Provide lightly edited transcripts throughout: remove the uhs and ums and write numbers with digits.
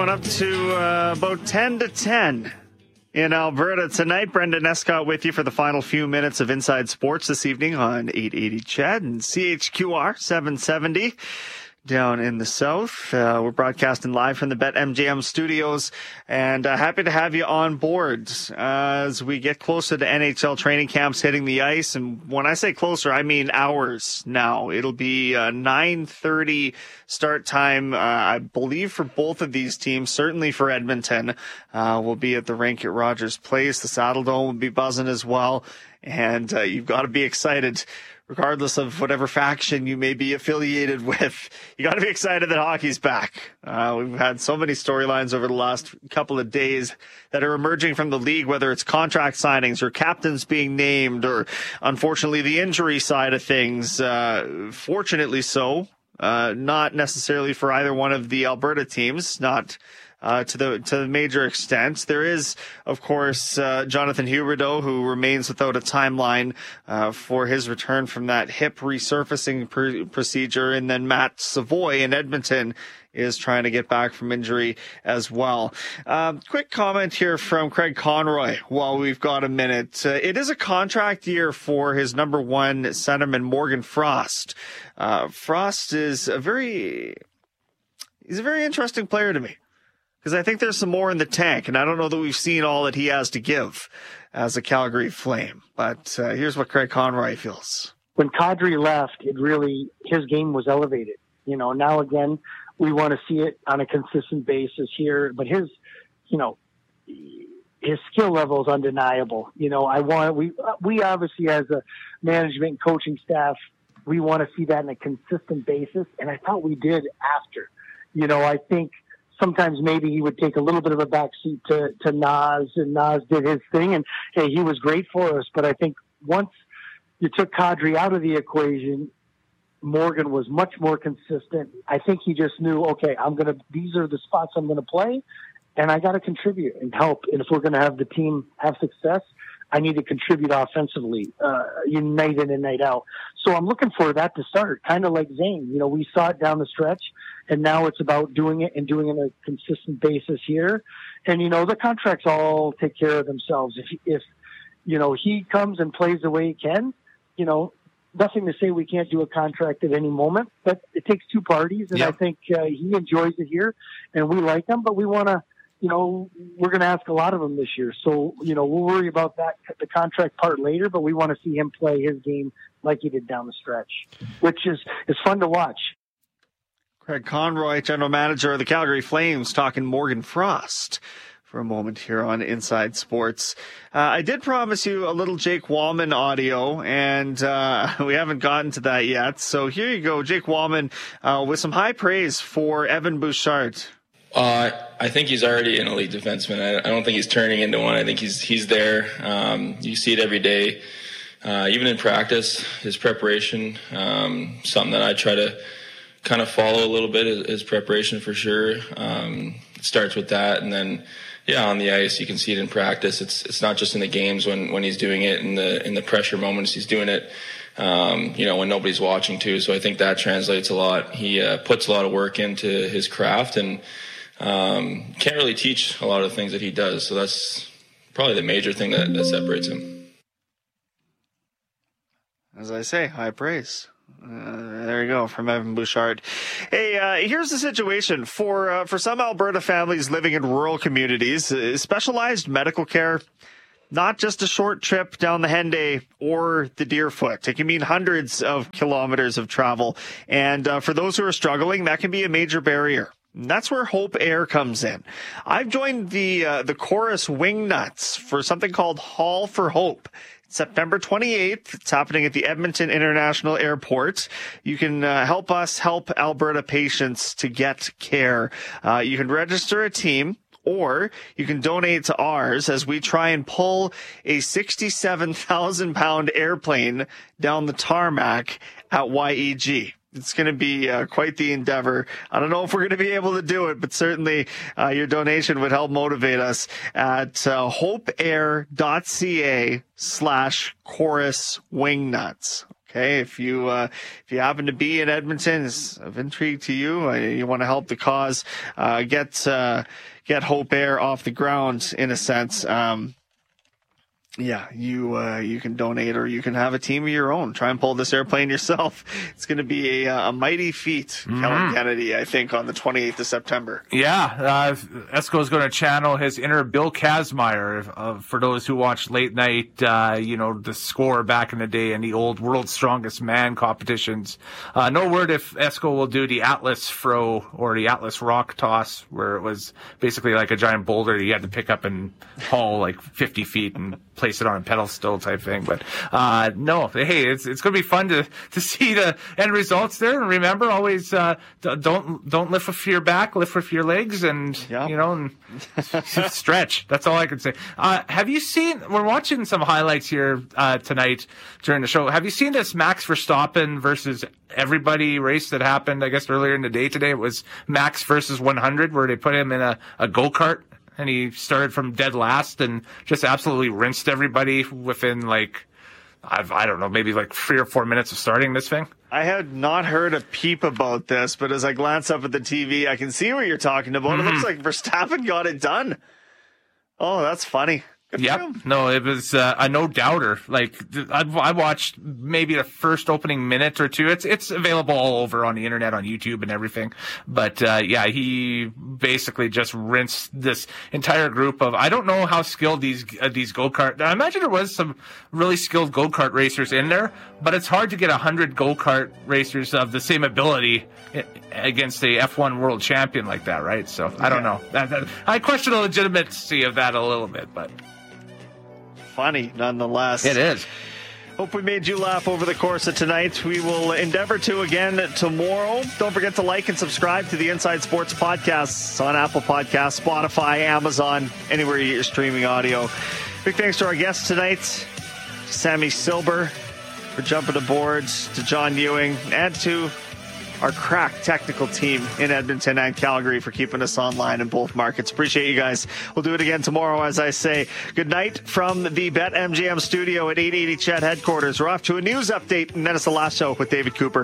coming up to about 10 to 10 in Alberta tonight. Brendan Escott with you for the final few minutes of Inside Sports this evening on 880 CHED and CHQR 770 down in the south. We're broadcasting live from the BetMGM studios, and happy to have you on board as we get closer to NHL training camps hitting the ice. And when I say closer, I mean hours now. It'll be 9:30 start time, I believe, for both of these teams. Certainly for Edmonton, we'll be at the rink at Rogers Place. The Saddle Dome will be buzzing as well, and you've got to be excited. Regardless of whatever faction you may be affiliated with, you got to be excited that hockey's back. We've had so many storylines over the last couple of days that are emerging from the league, whether it's contract signings or captains being named or, unfortunately, the injury side of things. Fortunately so, not necessarily for either one of the Alberta teams, not to the major extent. There is, of course, Jonathan Huberdeau, who remains without a timeline for his return from that hip resurfacing procedure, and then Matt Savoy in Edmonton is trying to get back from injury as well. Quick comment here from Craig Conroy while we've got a minute. It is a contract year for his number one centerman, Morgan Frost. Frost is a very interesting player to me, because I think there's some more in the tank, and I don't know that we've seen all that he has to give as a Calgary Flame. But here's what Craig Conroy feels. When Kadri left, his game was elevated. Now again, we want to see it on a consistent basis here, but his skill level is undeniable. We obviously, as a management and coaching staff, we want to see that on a consistent basis, and I thought we did after. I think sometimes maybe he would take a little bit of a backseat to Nas, and Nas did his thing, and hey, he was great for us. But I think once you took Kadri out of the equation, Morgan was much more consistent. I think he just knew, okay, these are the spots I'm going to play, and I got to contribute and help. And if we're going to have the team have success, I need to contribute offensively, night in and night out. So I'm looking for that to start, kind of like Zane. We saw it down the stretch, and now it's about doing it and doing it on a consistent basis here. And, the contracts all take care of themselves. If he comes and plays the way he can, nothing to say we can't do a contract at any moment, but it takes two parties, and I think he enjoys it here, and we like him, but we want to, we're going to ask a lot of him this year. So, we'll worry about the contract part later, but we want to see him play his game like he did down the stretch, which is fun to watch. Craig Conroy, general manager of the Calgary Flames, talking Morgan Frost for a moment here on Inside Sports. I did promise you a little Jake Wallman audio, and we haven't gotten to that yet. So here you go, Jake Wallman, with some high praise for Evan Bouchard. I think he's already an elite defenseman. I don't think he's turning into one. I think he's there. You see it every day, even in practice. His preparation, something that I try to kind of follow a little bit, his preparation for sure. It starts with that, and then on the ice you can see it in practice. It's not just in the games when he's doing it in the pressure moments. He's doing it. When nobody's watching too. So I think that translates a lot. He puts a lot of work into his craft, and can't really teach a lot of the things that he does. So that's probably the major thing that separates him. As I say, high praise. There you go, from Evan Bouchard. Hey, here's the situation. For some Alberta families living in rural communities, specialized medical care, not just a short trip down the Henday or the Deerfoot. It can mean hundreds of kilometers of travel. And for those who are struggling, that can be a major barrier. And that's where Hope Air comes in. I've joined the Chorus Wingnuts for something called Haul for Hope. September 28th. It's happening at the Edmonton International Airport. You can help us help Alberta patients to get care. You can register a team, or you can donate to ours as we try and pull a 67,000-pound airplane down the tarmac at YEG. It's going to be quite the endeavor. I don't know if we're going to be able to do it, but certainly your donation would help motivate us at hopeair.ca/chorus wingnuts. Okay, if you happen to be in Edmonton, is of intrigue to you, you want to help the cause, get Hope Air off the ground in a sense. You can donate, or you can have a team of your own. Try and pull this airplane yourself. It's going to be a mighty feat, Kellen Kennedy, I think, on the 28th of September. Yeah, Esko is going to channel his inner Bill Kazmaier. For those who watched late night, the score back in the day in the old World's Strongest Man competitions. No word if Esko will do the Atlas throw or the Atlas rock toss, where it was basically like a giant boulder that you had to pick up and haul like 50 feet and place it on a pedestal type thing. But no, hey, it's going to be fun to see the end results there. And remember, always don't lift with your back, lift with your legs, and and stretch. That's all I can say. Have you seen? We're watching some highlights here tonight during the show. Have you seen this Max Verstappen versus everybody race that happened? I guess earlier in the day today, it was Max versus 100, where they put him in a go-kart. And he started from dead last and just absolutely rinsed everybody within I don't know, maybe 3 or 4 minutes of starting this thing. I had not heard a peep about this, but as I glance up at the TV, I can see what you're talking about. It looks like Verstappen got it done. Oh, that's funny. Yep. No, it was a no doubter. I watched maybe the first opening minute or two. It's available all over on the internet, on YouTube and everything. But he basically just rinsed this entire group of. I don't know how skilled these go-kart. I imagine there was some really skilled go-kart racers in there, but it's hard to get 100 go-kart racers of the same ability against a F1 world champion like that, right? So I don't know. I question the legitimacy of that a little bit, but. Funny nonetheless. It is. Hope we made you laugh over the course of tonight. We will endeavor to again tomorrow. Don't forget to like and subscribe to the Inside Sports Podcasts on Apple Podcasts, Spotify, Amazon, anywhere you get your streaming audio. Big thanks to our guests tonight, Sammy Silber for jumping aboard, to John Ewing, and to our crack technical team in Edmonton and Calgary for keeping us online in both markets. Appreciate you guys. We'll do it again tomorrow, as I say. Good night from the BetMGM studio at 880 Chet headquarters. We're off to a news update, and then it's the last show with David Cooper.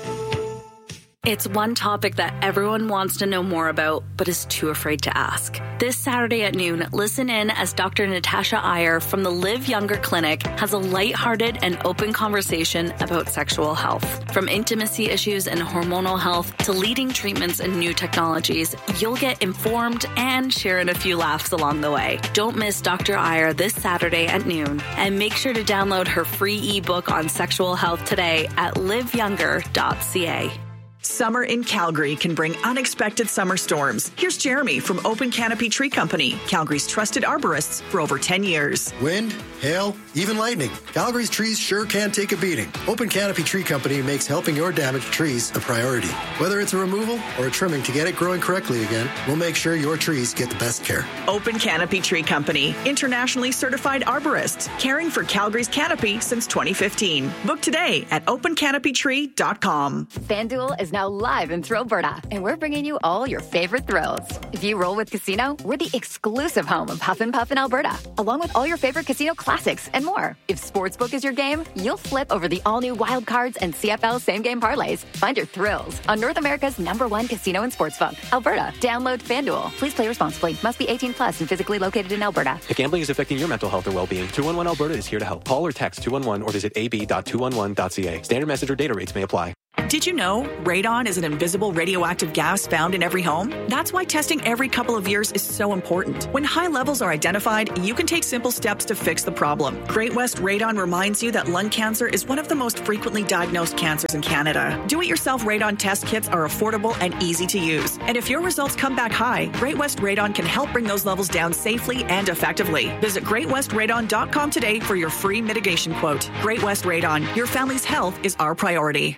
It's one topic that everyone wants to know more about, but is too afraid to ask. This Saturday at noon, listen in as Dr. Natasha Iyer from the Live Younger Clinic has a lighthearted and open conversation about sexual health. From intimacy issues and hormonal health to leading treatments and new technologies, you'll get informed and share in a few laughs along the way. Don't miss Dr. Iyer this Saturday at noon, and make sure to download her free ebook on sexual health today at liveyounger.ca. Summer in Calgary can bring unexpected summer storms. Here's Jeremy from Open Canopy Tree Company, Calgary's trusted arborists for over 10 years. Wind, hail, even lightning. Calgary's trees sure can take a beating. Open Canopy Tree Company makes helping your damaged trees a priority. Whether it's a removal or a trimming to get it growing correctly again, we'll make sure your trees get the best care. Open Canopy Tree Company, internationally certified arborists, caring for Calgary's canopy since 2015. Book today at opencanopytree.com. FanDuel is now live in Thrillberta, and we're bringing you all your favorite thrills. If you roll with Casino, we're the exclusive home of Huff and Puff in Alberta, along with all your favorite casino classics and more. If Sportsbook is your game, you'll flip over the all-new Wild Cards and CFL same-game parlays. Find your thrills on North America's #1 casino and sportsbook, Alberta. Download FanDuel. Please play responsibly. Must be 18 plus and physically located in Alberta. If gambling is affecting your mental health or well-being, 211 Alberta is here to help. Call or text 211 or visit ab.211.ca. Standard message or data rates may apply. Did you know radon is an invisible radioactive gas found in every home? That's why testing every couple of years is so important. When high levels are identified, you can take simple steps to fix the problem. Great West Radon reminds you that lung cancer is one of the most frequently diagnosed cancers in Canada. Do-it-yourself radon test kits are affordable and easy to use. And if your results come back high, Great West Radon can help bring those levels down safely and effectively. Visit greatwestradon.com today for your free mitigation quote. Great West Radon, your family's health is our priority.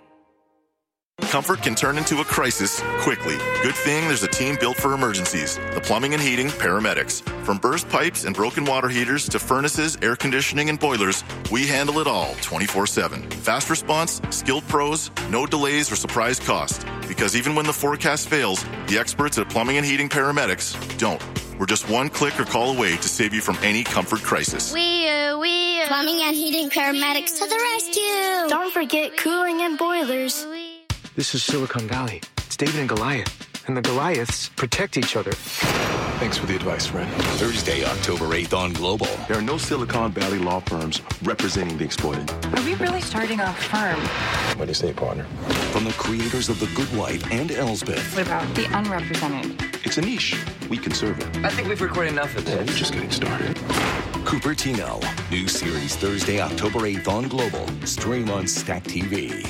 Comfort can turn into a crisis quickly. Good thing there's a team built for emergencies. The Plumbing and Heating Paramedics. From burst pipes and broken water heaters to furnaces, air conditioning, and boilers, we handle it all 24/7. Fast response, skilled pros, no delays or surprise cost. Because even when the forecast fails, the experts at Plumbing and Heating Paramedics don't. We're just one click or call away to save you from any comfort crisis. We Plumbing and heating paramedics to the rescue. Don't forget cooling and boilers. This is Silicon Valley. It's David and Goliath. And the Goliaths protect each other. Thanks for the advice, friend. Thursday, October 8th on Global. There are no Silicon Valley law firms representing the exploited. Are we really starting a firm? What do you say, partner? From the creators of The Good Wife and Elsbeth. What about the unrepresented? It's a niche. We can serve it. I think we've recorded enough of this. Yeah, we're just getting started. Cupertino. New series Thursday, October 8th on Global. Stream on Stack TV.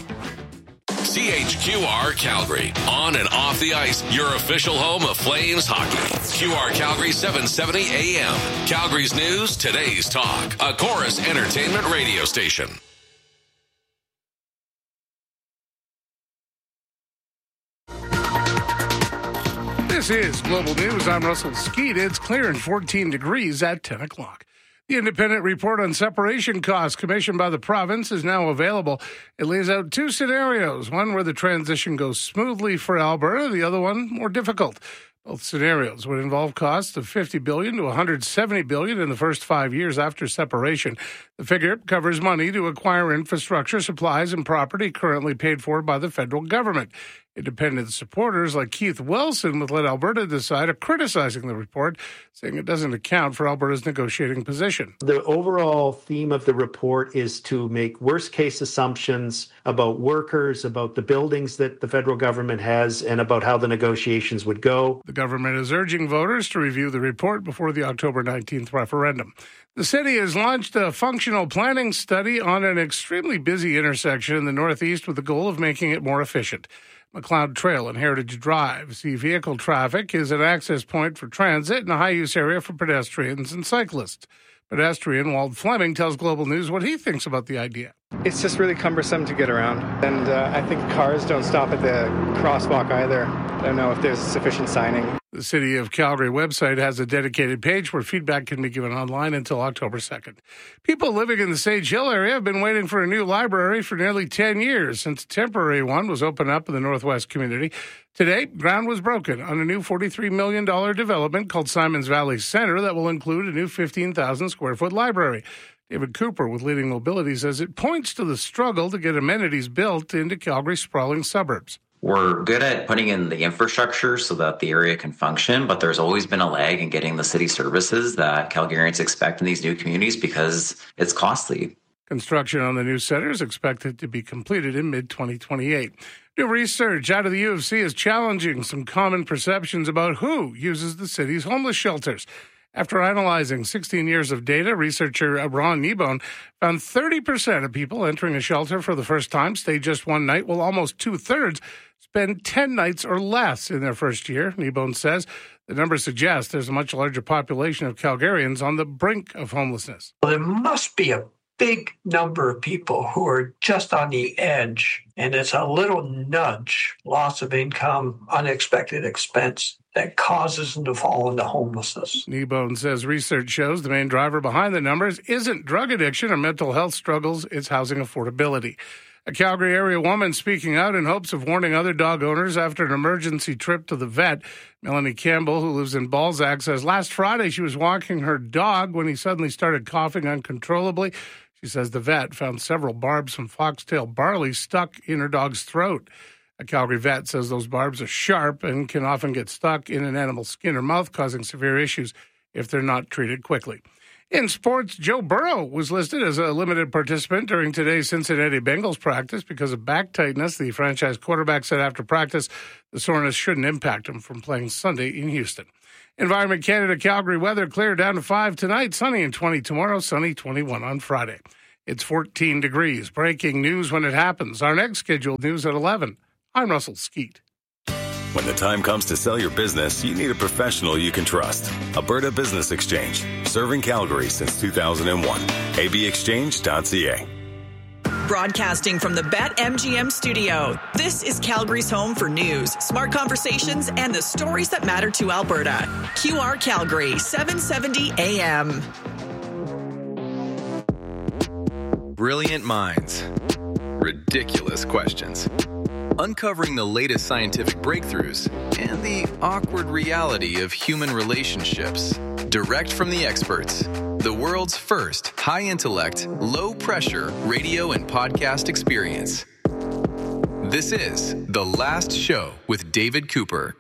CHQR Calgary. On and off the ice, your official home of Flames hockey. QR Calgary 770 AM. Calgary's news, today's talk. A Chorus Entertainment radio station. This is Global News. I'm Russell Skeet. It's clear and 14 degrees at 10 o'clock. The independent report on separation costs commissioned by the province is now available. It lays out two scenarios, one where the transition goes smoothly for Alberta, the other one more difficult. Both scenarios would involve costs of $50 billion to $170 billion in the first 5 years after separation. The figure covers money to acquire infrastructure, supplies, and property currently paid for by the federal government. Independent supporters like Keith Wilson with Let Alberta Decide are criticizing the report, saying it doesn't account for Alberta's negotiating position. The overall theme of the report is to make worst-case assumptions about workers, about the buildings that the federal government has, and about how the negotiations would go. The government is urging voters to review the report before the October 19th referendum. The city has launched a functional planning study on an extremely busy intersection in the northeast with the goal of making it more efficient. McLeod Trail and Heritage Drive see vehicle traffic is an access point for transit and a high-use area for pedestrians and cyclists. Pedestrian Wald Fleming tells Global News what he thinks about the idea. It's just really cumbersome to get around, and I think cars don't stop at the crosswalk either. I don't know if there's sufficient signing. The City of Calgary website has a dedicated page where feedback can be given online until October 2nd. People living in the Sage Hill area have been waiting for a new library for nearly 10 years since a temporary one was opened up in the Northwest community. Today, ground was broken on a new $43 million development called Simons Valley Center that will include a new 15,000-square-foot library. David Cooper with Leading Mobility says it points to the struggle to get amenities built into Calgary's sprawling suburbs. We're good at putting in the infrastructure so that the area can function, but there's always been a lag in getting the city services that Calgarians expect in these new communities because it's costly. Construction on the new center is expected to be completed in mid-2028. New research out of the U of C is challenging some common perceptions about who uses the city's homeless shelters. After analyzing 16 years of data, researcher Ron Kneebone found 30% of people entering a shelter for the first time stay just one night, while almost two-thirds spend 10 nights or less in their first year. Kneebone says the numbers suggest there's a much larger population of Calgarians on the brink of homelessness. Well, there must be a big number of people who are just on the edge, and it's a little nudge, loss of income, unexpected expense, that causes them to fall into homelessness. Kneebone says research shows the main driver behind the numbers isn't drug addiction or mental health struggles, it's housing affordability. A Calgary area woman speaking out in hopes of warning other dog owners after an emergency trip to the vet. Melanie Campbell, who lives in Balzac, says last Friday she was walking her dog when he suddenly started coughing uncontrollably. She says the vet found several barbs from foxtail barley stuck in her dog's throat. A Calgary vet says those barbs are sharp and can often get stuck in an animal's skin or mouth, causing severe issues if they're not treated quickly. In sports, Joe Burrow was listed as a limited participant during today's Cincinnati Bengals practice because of back tightness. The franchise quarterback said after practice the soreness shouldn't impact him from playing Sunday in Houston. Environment Canada Calgary weather clear down to 5 tonight, sunny and 20 tomorrow, sunny 21 on Friday. It's 14 degrees. Breaking news when it happens. Our next scheduled news at 11. I'm Russell Skeet. When the time comes to sell your business, you need a professional you can trust. Alberta Business Exchange, serving Calgary since 2001. abexchange.ca. Broadcasting from the BetMGM studio, this is Calgary's home for news, smart conversations, and the stories that matter to Alberta. QR Calgary, 770 AM. Brilliant minds. Ridiculous questions. Uncovering the latest scientific breakthroughs and the awkward reality of human relationships. direct from the experts. The world's first high-intellect, low-pressure radio and podcast experience. This is The Last Show with David Cooper.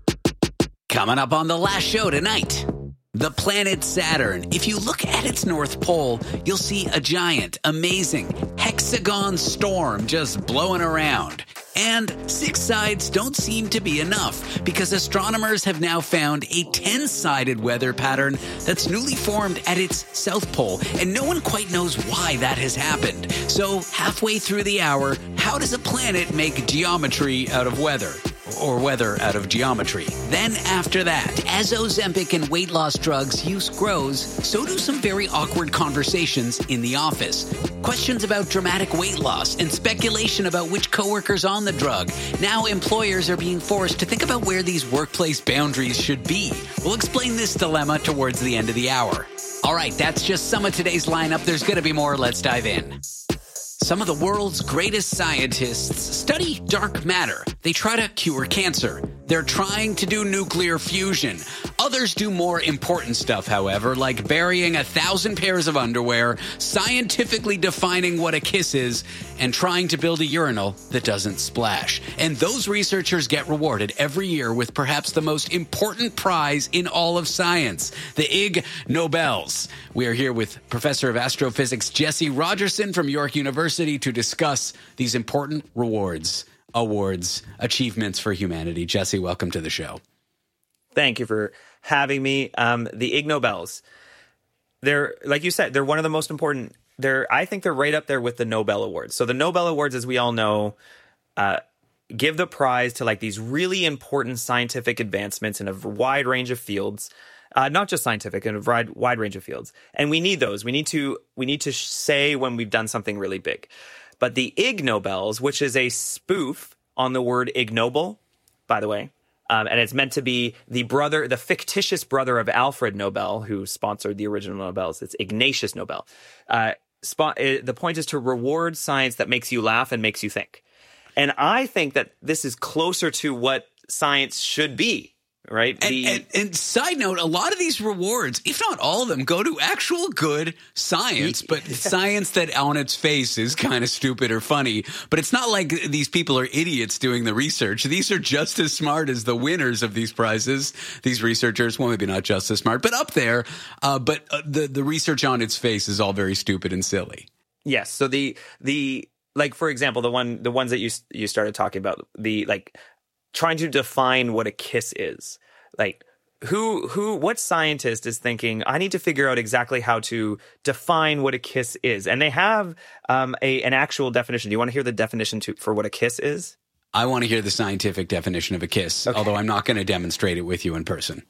Coming up on The Last Show tonight, the planet Saturn. If you look at its North Pole, you'll see a giant, amazing hexagon storm just blowing around. And 6 sides don't seem to be enough because astronomers have now found a 10-sided weather pattern that's newly formed at its South Pole, and no one quite knows why that has happened. So halfway through the hour, how does a planet make geometry out of weather? Or weather out of geometry. Then after that, as Ozempic and weight loss drugs use grows, so do some very awkward conversations in the office. Questions about dramatic weight loss and speculation about which coworkers on the drug. Now employers are being forced to think about where these workplace boundaries should be. We'll explain this dilemma towards the end of the hour. All right, that's just some of today's lineup. There's going to be more. Let's dive in. Some of the world's greatest scientists study dark matter. They try to cure cancer. They're trying to do nuclear fusion. Others do more important stuff, however, like burying 1,000 pairs of underwear, scientifically defining what a kiss is, and trying to build a urinal that doesn't splash. And those researchers get rewarded every year with perhaps the most important prize in all of science, the Ig Nobels. We are here with Professor of Astrophysics Jesse Rogerson from York University to discuss these important awards, achievements for humanity. Jesse, welcome to the show. Thank you for having me. The Ig Nobels, they're, like you said, they're one of the most important. I think they're right up there with the Nobel Awards. So the Nobel Awards, as we all know, give the prize to like these really important scientific advancements in a wide range of fields. Not just scientific, in a wide range of fields. And we need those. We need to say when we've done something really big. But the Ig Nobels, which is a spoof on the word ignoble, by the way, and it's meant to be the fictitious brother of Alfred Nobel, who sponsored the original Nobels. It's Ignatius Nobel. The point is to reward science that makes you laugh and makes you think. And I think that this is closer to what science should be. Right. And side note, a lot of these rewards, if not all of them, go to actual good science, but science that on its face is kind of stupid or funny. But it's not like these people are idiots doing the research. These are just as smart as the winners of these prizes. These researchers, well, maybe not just as smart, but up there. But the research on its face is all very stupid and silly. Yes. So like, for example, the ones that you started talking about, trying to define what a kiss is. Like, what scientist is thinking, I need to figure out exactly how to define what a kiss is? And they have an actual definition. Do you want to hear the definition for what a kiss is? I want to hear the scientific definition of a kiss, although I'm not going to demonstrate it with you in person.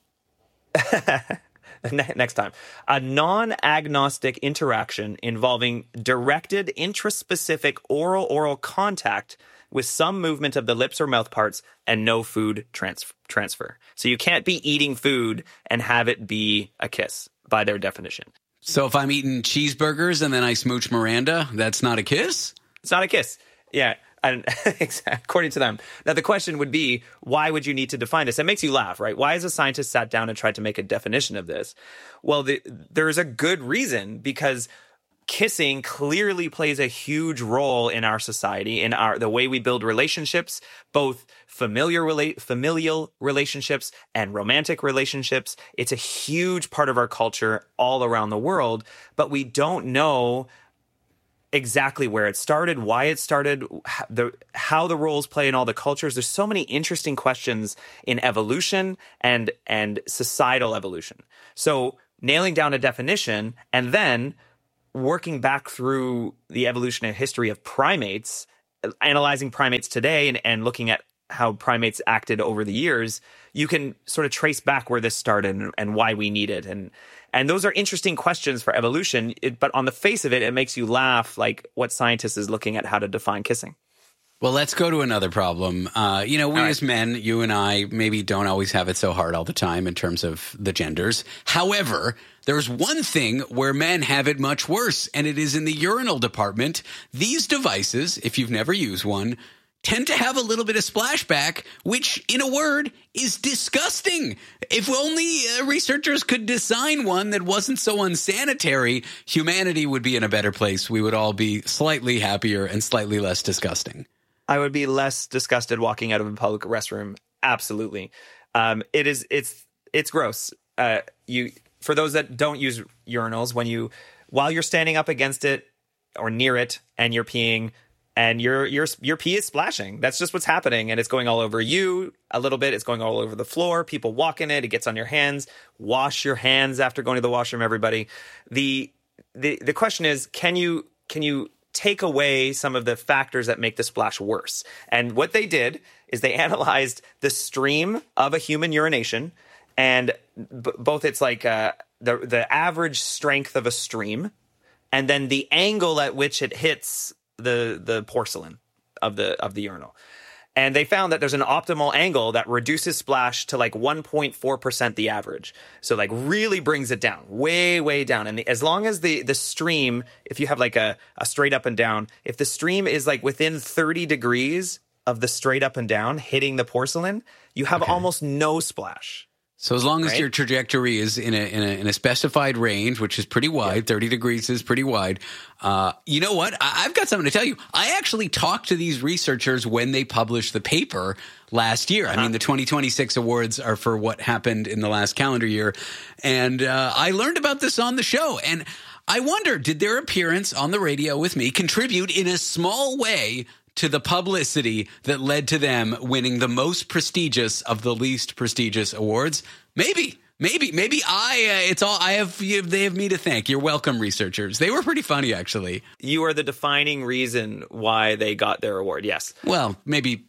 Next time. A non-agnostic interaction involving directed intraspecific oral contact with some movement of the lips or mouth parts and no food transfer. So you can't be eating food and have it be a kiss by their definition. So if I'm eating cheeseburgers and then I smooch Miranda, that's not a kiss? It's not a kiss. Yeah. And according to them. Now, the question would be, why would you need to define this? It makes you laugh, right? Why has a scientist sat down and tried to make a definition of this? Well, there's a good reason, because kissing clearly plays a huge role in our society, in the way we build relationships, both familial relationships and romantic relationships. It's a huge part of our culture all around the world, but we don't know exactly where it started, why it started, how the roles play in all the cultures. There's so many interesting questions in evolution and societal evolution. So nailing down a definition and then working back through the evolutionary history of primates, analyzing primates today and looking at how primates acted over the years, you can sort of trace back where this started and why we need it. And those are interesting questions for evolution, but on the face of it, it makes you laugh, like what scientist is looking at how to define kissing. Well, let's go to another problem. As men, you and I maybe don't always have it so hard all the time in terms of the genders. However, there's one thing where men have it much worse, and it is in the urinal department. These devices, if you've never used one, tend to have a little bit of splashback, which, in a word, is disgusting. If only researchers could design one that wasn't so unsanitary, humanity would be in a better place. We would all be slightly happier and slightly less disgusting. I would be less disgusted walking out of a public restroom. Absolutely. It's gross. For those that don't use urinals, while you're standing up against it or near it and you're peeing, and your pee is splashing. That's just what's happening. And it's going all over you a little bit. It's going all over the floor. People walk in it. It gets on your hands. Wash your hands after going to the washroom, everybody. The question is, can you take away some of the factors that make the splash worse? And what they did is they analyzed the stream of a human urination, and both it's like the average strength of a stream, and then the angle at which it hits the porcelain of the urinal. And they found that there's an optimal angle that reduces splash to like 1.4% the average. So like really brings it down, way, way down. And as long as the stream, if you have like a straight up and down, if the stream is like within 30 degrees of the straight up and down hitting the porcelain, you have almost no splash. So as long as your trajectory is in a specified range, which is pretty wide, 30 degrees is pretty wide. You know what? I've got something to tell you. I actually talked to these researchers when they published the paper last year. I mean, the 2026 awards are for what happened in the last calendar year. And I learned about this on the show. And I wonder, did their appearance on the radio with me contribute in a small way to the publicity that led to them winning the most prestigious of the least prestigious awards? Maybe they have me to thank. You're welcome, researchers. They were pretty funny, actually. You are the defining reason why they got their award. Yes. Well, maybe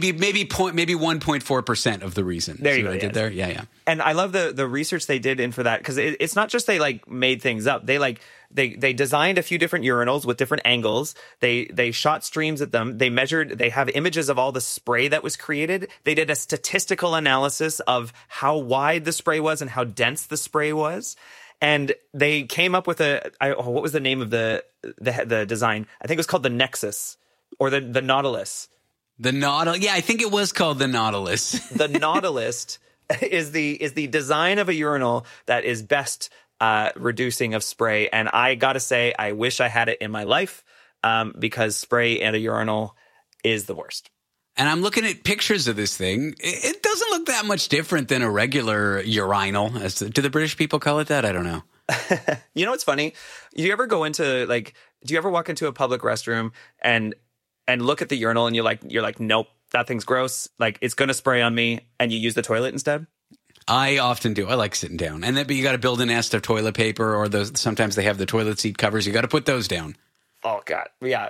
1.4% of the reason. There you go. I did there. Yeah. And I love the research they did in for that, because it's not just they like made things up. They designed a few different urinals with different angles. They shot streams at them. They measured. They have images of all the spray that was created. They did a statistical analysis of how wide the spray was and how dense the spray was. And they came up with what was the name of the design? I think it was called the Nexus or the Nautilus. The Nautilus. Yeah, I think it was called the Nautilus. The Nautilus is the design of a urinal that is best reducing of spray. And I got to say, I wish I had it in my life, because spray and a urinal is the worst. And I'm looking at pictures of this thing. It doesn't look that much different than a regular urinal. Do the British people call it that? I don't know. You know what's funny? Do you ever walk into a public restroom and look at the urinal and you're like, nope, that thing's gross. Like, it's going to spray on me, and you use the toilet instead? I often do. I like sitting down. And then, but you got to build a nest of toilet paper, or sometimes they have the toilet seat covers. You got to put those down. Oh God. Yeah.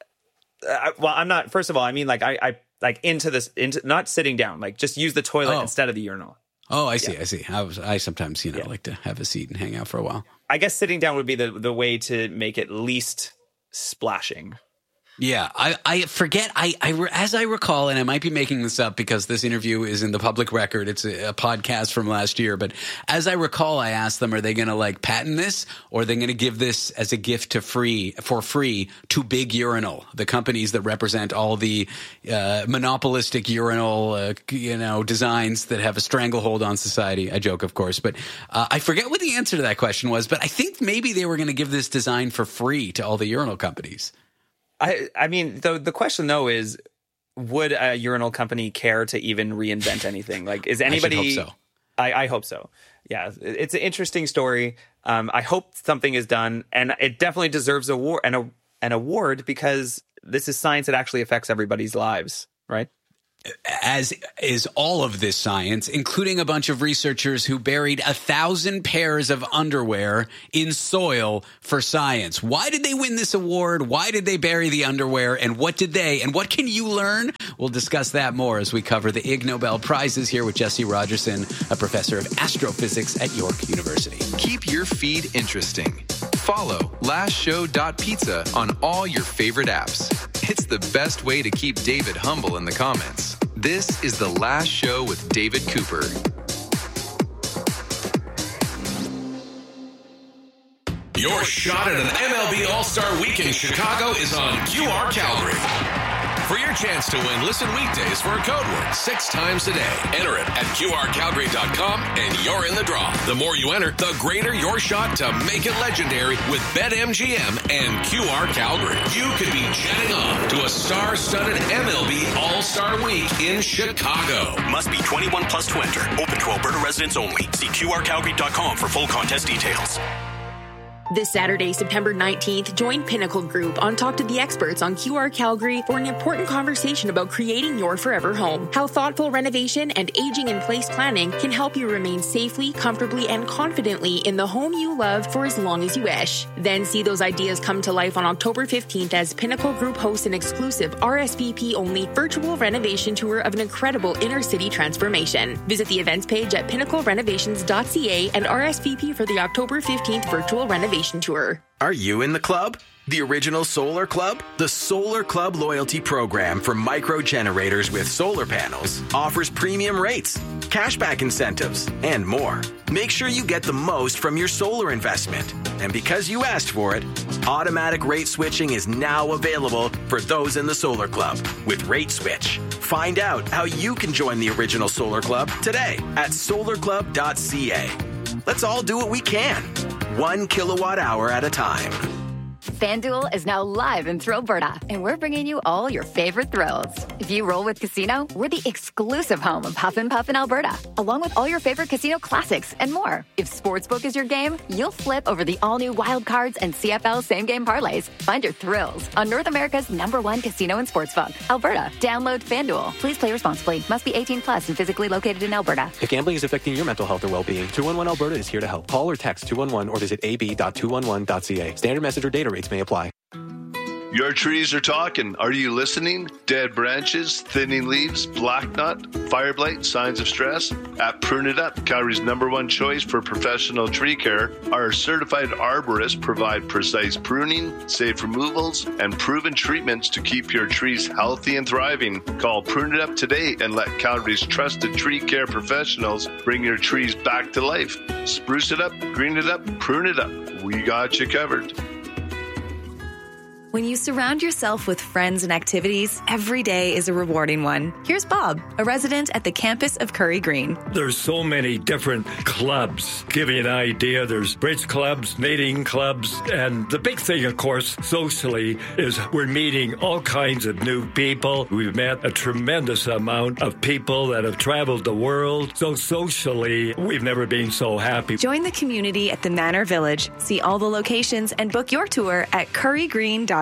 Well, I'm not, first of all, I mean, like I like into not sitting down, like just use the toilet instead of the urinal. Oh, I see. I sometimes, like to have a seat and hang out for a while. I guess sitting down would be the way to make it least splashing. Yeah, I forget. As I recall, and I might be making this up because this interview is in the public record. It's a podcast from last year. But as I recall, I asked them, are they going to like patent this, or are they going to give this as a gift for free to Big Urinal, the companies that represent all the monopolistic urinal, designs that have a stranglehold on society? I joke, of course, but I forget what the answer to that question was. But I think maybe they were going to give this design for free to all the urinal companies. I mean, the question, though, is, would a urinal company care to even reinvent anything? Like, is anybody... I should hope so. I hope so. Yeah, it's an interesting story. I hope something is done, and it definitely deserves an award, because this is science that actually affects everybody's lives, right? As is all of this science, including a bunch of researchers who buried 1,000 pairs of underwear in soil for science. Why did they win this award? Why did they bury the underwear? And what can you learn? We'll discuss that more as we cover the Ig Nobel Prizes here with Jesse Rogerson, a professor of astrophysics at York University. Keep your feed interesting. Follow lastshow.pizza on all your favorite apps. It's the best way to keep David humble in the comments. This is The Last Show with David Cooper. Your shot at an MLB All-Star Week in Chicago is on QR Calgary. For your chance to win, listen weekdays for a code word 6 times a day. Enter it at QRCalgary.com and you're in the draw. The more you enter, the greater your shot to make it legendary with BetMGM and QR Calgary. You could be jetting off to a star-studded MLB All-Star Week in Chicago. Must be 21 plus to enter. Open to Alberta residents only. See QRCalgary.com for full contest details. This Saturday, September 19th, join Pinnacle Group on Talk to the Experts on QR Calgary for an important conversation about creating your forever home. How thoughtful renovation and aging-in-place planning can help you remain safely, comfortably, and confidently in the home you love for as long as you wish. Then see those ideas come to life on October 15th as Pinnacle Group hosts an exclusive RSVP-only virtual renovation tour of an incredible inner-city transformation. Visit the events page at pinnaclerenovations.ca and RSVP for the October 15th virtual renovation tour. Are you in the club? The original Solar Club? The Solar Club loyalty program for micro generators with solar panels offers premium rates, cashback incentives, and more. Make sure you get the most from your solar investment. And because you asked for it, automatic rate switching is now available for those in the Solar Club with Rate Switch. Find out how you can join the original Solar Club today at solarclub.ca. Let's all do what we can, 1 kilowatt hour at a time. FanDuel is now live in Thrillberta, and we're bringing you all your favorite thrills. If you roll with Casino, we're the exclusive home of Huff and Puff in Alberta, along with all your favorite casino classics and more. If Sportsbook is your game, you'll flip over the all-new Wild Cards and CFL same-game parlays. Find your thrills on North America's #1 casino and sportsbook, Alberta. Download FanDuel. Please play responsibly. Must be 18 plus and physically located in Alberta. If gambling is affecting your mental health or well-being, 211 Alberta is here to help. Call or text 211 or visit ab.211.ca. Standard message or data rates may apply. Your trees are talking. Are you listening? Dead branches, thinning leaves, black knot, fire blight, signs of stress? At Prune It Up, Calgary's #1 choice for professional tree care, our certified arborists provide precise pruning, safe removals, and proven treatments to keep your trees healthy and thriving. Call Prune It Up today and let Calgary's trusted tree care professionals bring your trees back to life. Spruce it up, green it up, prune it up. We got you covered. When you surround yourself with friends and activities, every day is a rewarding one. Here's Bob, a resident at the campus of Curry Green. There's so many different clubs. Give you an idea, there's bridge clubs, knitting clubs, and the big thing, of course, socially, is we're meeting all kinds of new people. We've met a tremendous amount of people that have traveled the world. So socially, we've never been so happy. Join the community at the Manor Village. See all the locations and book your tour at currygreen.ca.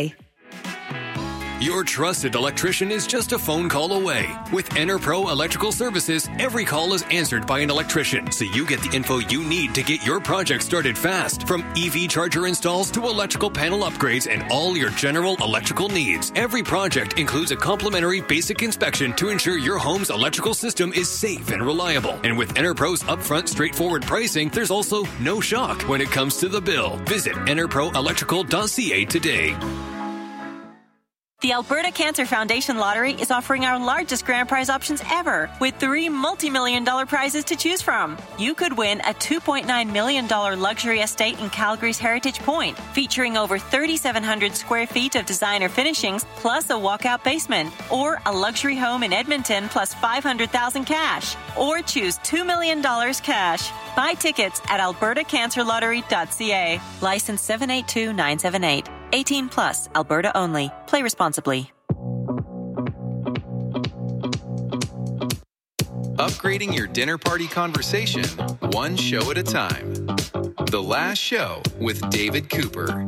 Your trusted electrician is just a phone call away. With EnerPro Electrical Services, every call is answered by an electrician, so you get the info you need to get your project started fast. From EV charger installs to electrical panel upgrades and all your general electrical needs. Every project includes a complimentary basic inspection to ensure your home's electrical system is safe and reliable. And with EnerPro's upfront, straightforward pricing, there's also no shock when it comes to the bill. Visit enerproelectrical.ca today. The Alberta Cancer Foundation Lottery is offering our largest grand prize options ever, with 3 multi-million-dollar prizes to choose from. You could win a $2.9 million luxury estate in Calgary's Heritage Point, featuring over 3,700 square feet of designer finishings, plus a walkout basement, or a luxury home in Edmonton, plus $500,000 cash, or choose $2 million cash. Buy tickets at albertacancerlottery.ca. License 782978. 18 plus, Alberta only. Play responsibly. Upgrading your dinner party conversation, one show at a time. The Last Show with David Cooper.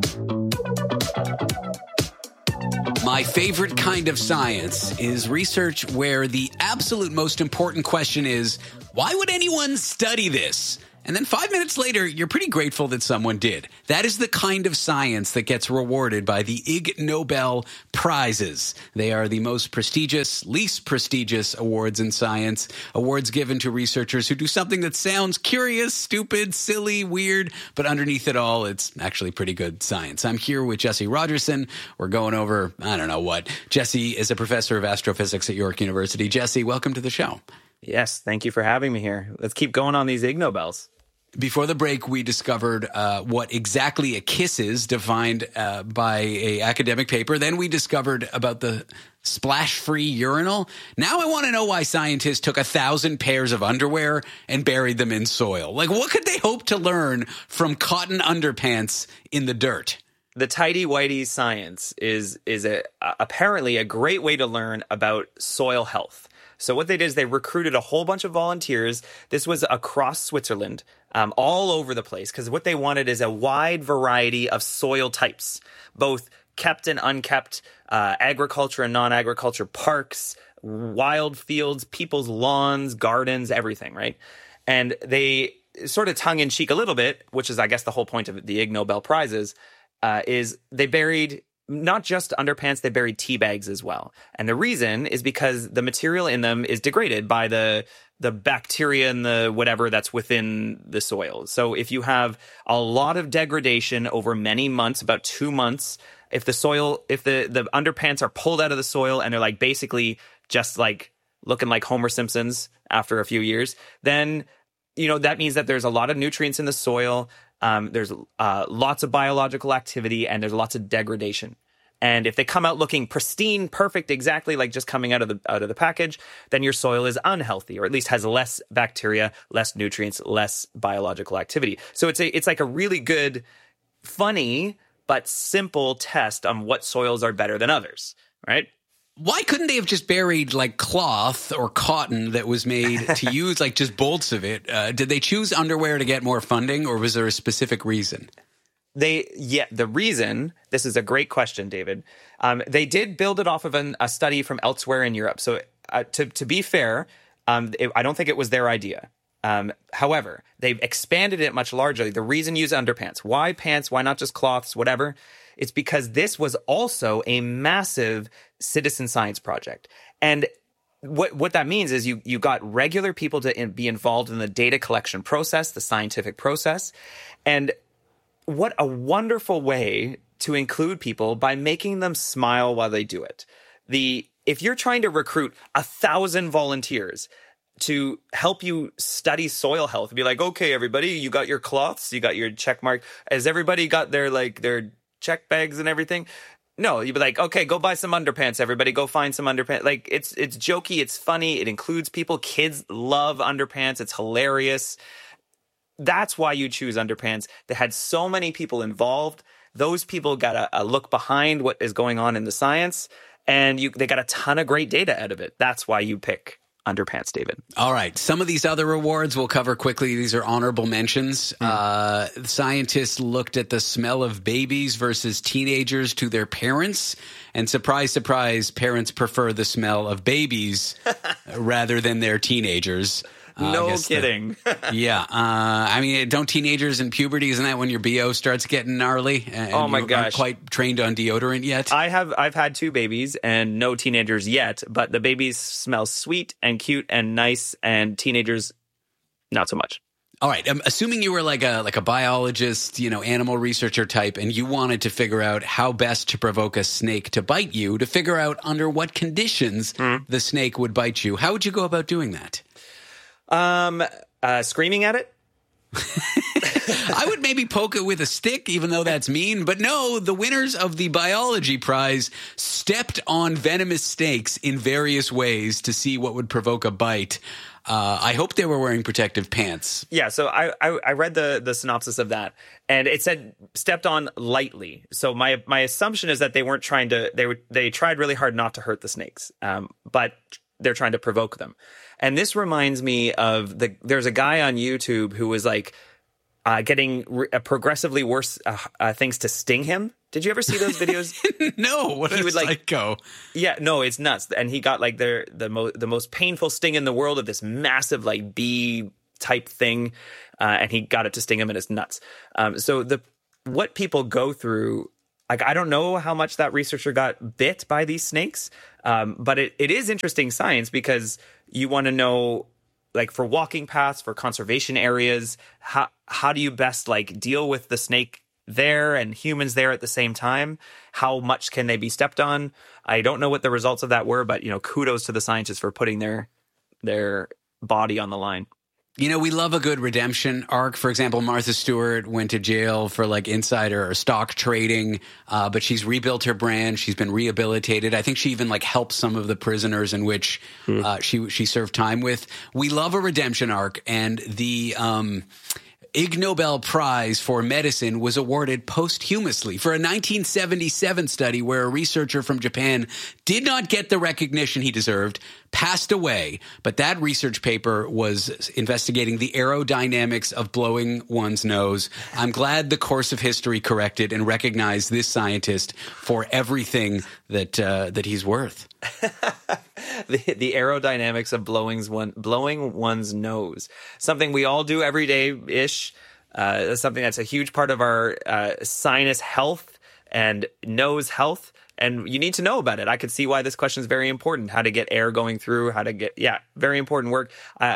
My favorite kind of science is research where the absolute most important question is, why would anyone study this? And then 5 minutes later, you're pretty grateful that someone did. That is the kind of science that gets rewarded by the Ig Nobel Prizes. They are the most prestigious, least prestigious awards in science, awards given to researchers who do something that sounds curious, stupid, silly, weird, but underneath it all, it's actually pretty good science. I'm here with Jesse Rogerson. We're going over, I don't know what. Jesse is a professor of astrophysics at York University. Jesse, welcome to the show. Yes, thank you for having me here. Let's keep going on these Ig Nobels. Before the break, we discovered what exactly a kiss is, defined by a academic paper. Then we discovered about the splash-free urinal. Now I want to know why scientists took 1,000 pairs of underwear and buried them in soil. Like, what could they hope to learn from cotton underpants in the dirt? The tighty-whitey science is apparently a great way to learn about soil health. So what they did is they recruited a whole bunch of volunteers. This was across Switzerland, all over the place, because what they wanted is a wide variety of soil types, both kept and unkept, agriculture and non-agriculture, parks, wild fields, people's lawns, gardens, everything, right? And they sort of tongue-in-cheek a little bit, which is, I guess, the whole point of the Ig Nobel Prizes, is they buried not just underpants, they buried tea bags as well. And the reason is because the material in them is degraded by the bacteria and the whatever that's within the soil. So if you have a lot of degradation over many months, about 2 months, if the underpants are pulled out of the soil and they're like basically just like looking like Homer Simpson's after a few years, then, you know, that means that there's a lot of nutrients in the soil. There's lots of biological activity, and there's lots of degradation. And if they come out looking pristine, perfect, exactly like just coming out of the package, then your soil is unhealthy, or at least has less bacteria, less nutrients, less biological activity. So it's like a really good, funny but simple test on what soils are better than others, right? Why couldn't they have just buried like cloth or cotton that was made to use like just bolts of it? Did they choose underwear to get more funding, or was there a specific reason? The reason, this is a great question, David. They did build it off of a study from elsewhere in Europe. So to be fair, I don't think it was their idea. However, they've expanded it much larger. The reason use underpants. Why pants? Why not just cloths? Whatever. It's because this was also a massive citizen science project. And what that means is you got regular people to be involved in the data collection process, the scientific process. And what a wonderful way to include people by making them smile while they do it. If you're trying to recruit 1,000 volunteers to help you study soil health, be like, okay, everybody, you got your cloths, you got your check mark. Has everybody got their check bags and everything? No, you'd be like, okay, go buy some underpants, everybody. Go find some underpants. Like, it's jokey, it's funny, it includes people. Kids love underpants. It's hilarious. That's why you choose underpants. They had so many people involved. Those people got a look behind what is going on in the science, and they got a ton of great data out of it. That's why you pick underpants, David. All right. Some of these other awards we'll cover quickly. These are honorable mentions. Scientists looked at the smell of babies versus teenagers to their parents. And surprise, surprise, parents prefer the smell of babies rather than their teenagers. No kidding. Yeah. I mean, don't teenagers in puberty, isn't that when your BO starts getting gnarly? And oh my gosh. Aren't quite trained on deodorant yet? I've had 2 babies and no teenagers yet, but the babies smell sweet and cute and nice, and teenagers, not so much. All right. Assuming you were like a biologist, animal researcher type, and you wanted to figure out how best to provoke a snake to bite you, to figure out under what conditions the snake would bite you, how would you go about doing that? Screaming at it? I would maybe poke it with a stick, even though that's mean. But no, the winners of the biology prize stepped on venomous snakes in various ways to see what would provoke a bite. I hope they were wearing protective pants. Yeah, so I read the synopsis of that, and it said stepped on lightly. So my assumption is that they weren't trying to. They tried really hard not to hurt the snakes, but they're trying to provoke them. And this reminds me of there's a guy on YouTube who was like getting progressively worse things to sting him. Did you ever see those videos? No, what a psycho. Yeah, no, it's nuts. And he got like the most painful sting in the world of this massive like bee type thing, and he got it to sting him, and it's nuts. So what people go through. Like, I don't know how much that researcher got bit by these snakes, but it is interesting science, because you want to know, like, for walking paths, for conservation areas, how do you best, like, deal with the snake there and humans there at the same time? How much can they be stepped on? I don't know what the results of that were, but, kudos to the scientists for putting their body on the line. You know, we love a good redemption arc. For example, Martha Stewart went to jail for like insider or stock trading, but she's rebuilt her brand. She's been rehabilitated. I think she even like helped some of the prisoners in which she served time with. We love a redemption arc, and the Ig Nobel Prize for Medicine was awarded posthumously for a 1977 study where a researcher from Japan did not get the recognition he deserved, passed away. But that research paper was investigating the aerodynamics of blowing one's nose. I'm glad the course of history corrected and recognized this scientist for everything that he's worth. The aerodynamics of blowing one's nose, something we all do every day-ish, something that's a huge part of our sinus health and nose health, and you need to know about it. I could see why this question is very important, how to get air going through, very important work.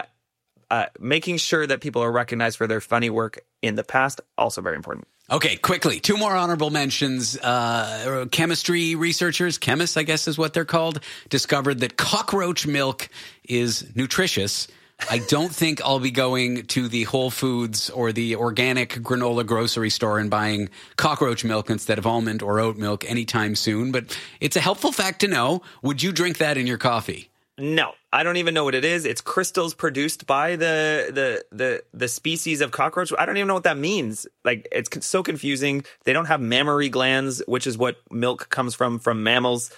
Making sure that people are recognized for their funny work in the past, also very important. Okay, quickly, 2 more honorable mentions. Chemistry researchers, chemists, I guess is what they're called, discovered that cockroach milk is nutritious. I don't think I'll be going to the Whole Foods or the organic granola grocery store and buying cockroach milk instead of almond or oat milk anytime soon, but it's a helpful fact to know. Would you drink that in your coffee? No, I don't even know what it is. It's crystals produced by the species of cockroach. I don't even know what that means. Like, it's so confusing. They don't have mammary glands, which is what milk comes from mammals.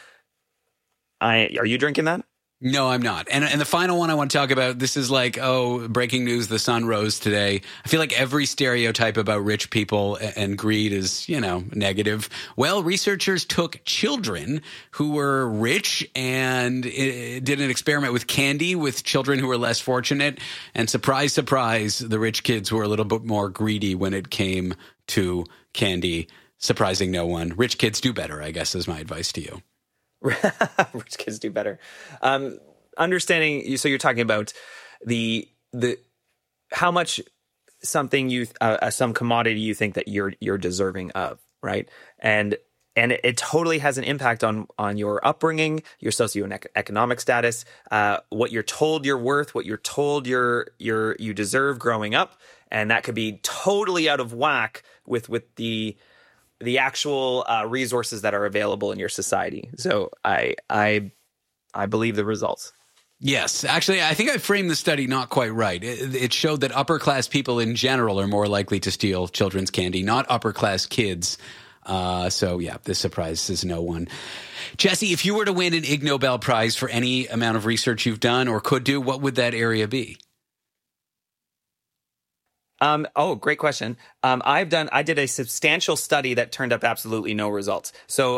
Are you drinking that? No, I'm not. And the final one I want to talk about, this is like, breaking news, the sun rose today. I feel like every stereotype about rich people and greed is, negative. Well, researchers took children who were rich and did an experiment with candy with children who were less fortunate. And surprise, surprise, the rich kids were a little bit more greedy when it came to candy. Surprising no one. Rich kids do better, I guess, is my advice to you. Rich kids do better. Understanding, so you're talking about the how much something some commodity you think that you're deserving of, right? And it totally has an impact on your upbringing, your socioeconomic status, what you're told you're worth, what you're told you deserve growing up, and that could be totally out of whack with the actual resources that are available in your society. So I believe the results. Yes. Actually, I think I framed the study not quite right. It showed that upper-class people in general are more likely to steal children's candy, not upper-class kids. So, yeah, this surprises no one. Jesse, if you were to win an Ig Nobel Prize for any amount of research you've done or could do, what would that area be? Great question. I did a substantial study that turned up absolutely no results. So